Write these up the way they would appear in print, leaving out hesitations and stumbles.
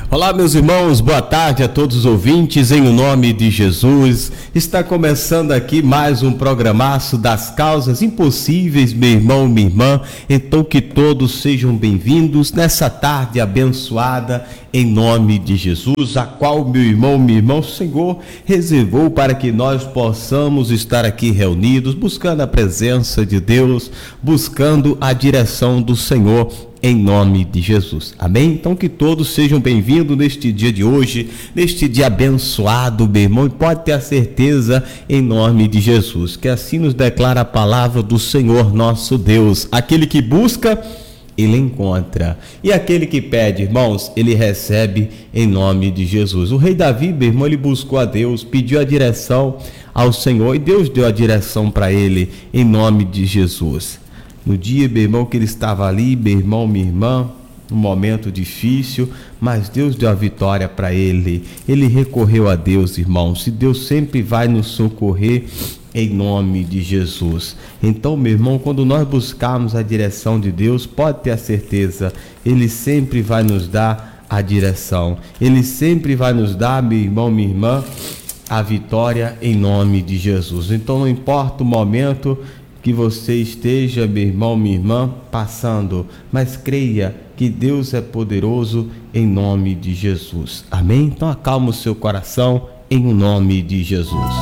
Olá, meus irmãos, boa tarde a todos os ouvintes, em o nome de Jesus. Está começando aqui mais um programaço das causas impossíveis, meu irmão, minha irmã. Então que todos sejam bem-vindos nessa tarde abençoada, em nome de Jesus, a qual, meu irmão, minha irmã, o Senhor reservou para que nós possamos estar aqui reunidos, buscando a presença de Deus, buscando a direção do Senhor, em nome de Jesus, amém? Então que todos sejam bem-vindos neste dia de hoje, neste dia abençoado, meu irmão, e pode ter a certeza, em nome de Jesus, que assim nos declara a palavra do Senhor nosso Deus: aquele que busca, ele encontra, e aquele que pede, irmãos, ele recebe, em nome de Jesus. O rei Davi, meu irmão, ele buscou a Deus, pediu a direção ao Senhor, e Deus deu a direção para ele, em nome de Jesus. No dia, meu irmão, que ele estava ali, meu irmão, minha irmã, um momento difícil, mas Deus deu a vitória para ele. Ele recorreu a Deus, irmãos, e Deus sempre vai nos socorrer, em nome de Jesus. Então, meu irmão, quando nós buscarmos a direção de Deus, pode ter a certeza, ele sempre vai nos dar a direção. Ele sempre vai nos dar, meu irmão, minha irmã, a vitória, em nome de Jesus. Então, não importa o momento que você esteja, meu irmão, minha irmã, passando, mas creia que Deus é poderoso, em nome de Jesus, amém? Então acalma o seu coração, em nome de Jesus.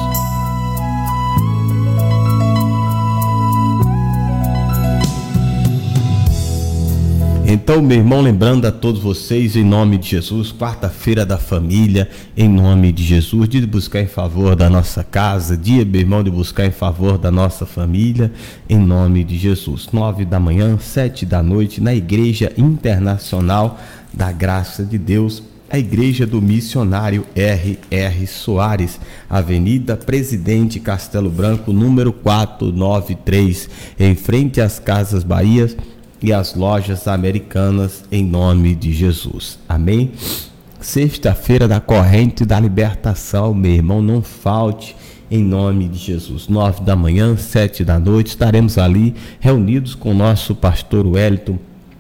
Então, meu irmão, lembrando a todos vocês, em nome de Jesus, quarta-feira da família, em nome de Jesus, dia de buscar em favor da nossa casa, dia, meu irmão, de buscar em favor da nossa família, em nome de Jesus. 9 da manhã, 7 da noite, na Igreja Internacional da Graça de Deus, a Igreja do Missionário R.R. Soares, Avenida Presidente Castelo Branco, número 493, em frente às Casas Bahia e as lojas americanas, em nome de Jesus, amém? Sexta-feira da corrente da libertação, meu irmão, não falte, em nome de Jesus. 9 da manhã, 7 da noite, estaremos ali reunidos com o nosso pastor Wellington,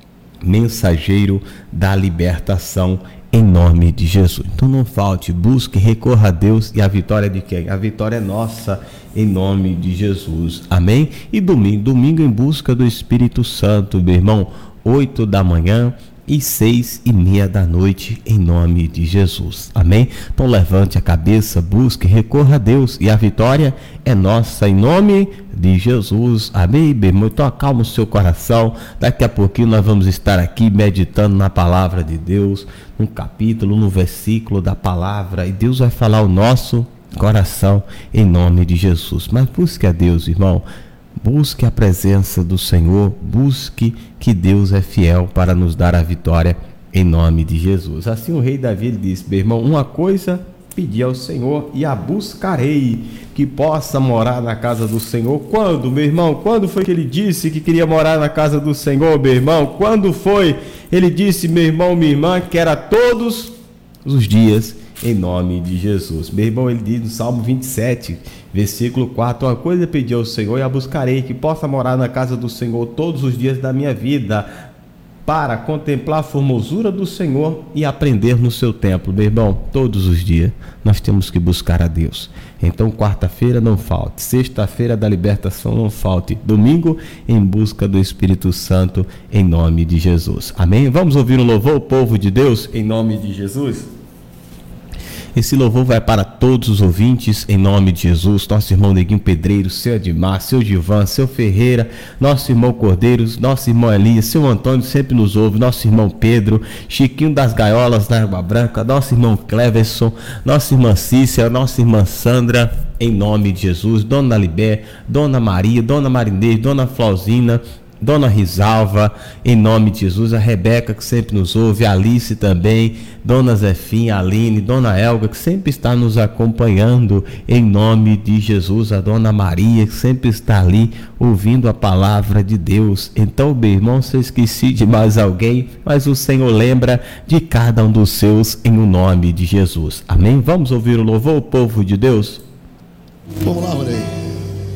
mensageiro da libertação, em nome de Jesus. Então não falte, busque, recorra a Deus, e a vitória é de quem? A vitória é nossa, em nome de Jesus, amém? E domingo em busca do Espírito Santo, meu irmão, 8 da manhã e 6:30 da noite, em nome de Jesus, amém? Então levante a cabeça, busque, recorra a Deus, e a vitória é nossa, em nome de Jesus, amém, meu irmão? Então acalma o seu coração, daqui a pouquinho nós vamos estar aqui meditando na palavra de Deus, no capítulo, no versículo da palavra, e Deus vai falar o nosso coração, em nome de Jesus. Mas busque a Deus, irmão, busque a presença do Senhor, busque, que Deus é fiel para nos dar a vitória, em nome de Jesus. Assim o rei Davi disse: meu irmão, uma coisa pedi ao Senhor e a buscarei, que possa morar na casa do Senhor. Quando, meu irmão? Quando foi que ele disse que queria morar na casa do Senhor, meu irmão? Quando foi? Ele disse, meu irmão, minha irmã, que era todos os dias, em nome de Jesus. Meu irmão, ele diz no Salmo 27, versículo 4, uma coisa pedi ao Senhor e a buscarei, que possa morar na casa do Senhor todos os dias da minha vida, para contemplar a formosura do Senhor e aprender no seu templo. Meu irmão, todos os dias nós temos que buscar a Deus. Então quarta-feira não falte, sexta-feira da libertação não falte, domingo em busca do Espírito Santo, em nome de Jesus, amém? Vamos ouvir um louvor, povo de Deus, em nome de Jesus. Esse louvor vai para todos os ouvintes, em nome de Jesus. Nosso irmão Neguinho Pedreiro, seu Edmar, seu Gilvan, seu Ferreira, nosso irmão Cordeiros, nosso irmão Elias, seu Antônio sempre nos ouve, nosso irmão Pedro, Chiquinho das Gaiolas da Água Branca, nosso irmão Cleverson, nossa irmã Cícera, nossa irmã Sandra, em nome de Jesus. Dona Libé, Dona Maria, Dona Marinês, Dona Flauzina, Dona Risalva, em nome de Jesus, a Rebeca, que sempre nos ouve, a Alice também, Dona Zefinha, a Aline, Dona Elga, que sempre está nos acompanhando, em nome de Jesus, a Dona Maria, que sempre está ali ouvindo a palavra de Deus. Então, meu irmão, se eu esqueci de mais alguém, mas o Senhor lembra de cada um dos seus, em o nome de Jesus, amém? Vamos ouvir o louvor, povo de Deus? Vamos lá, Rei.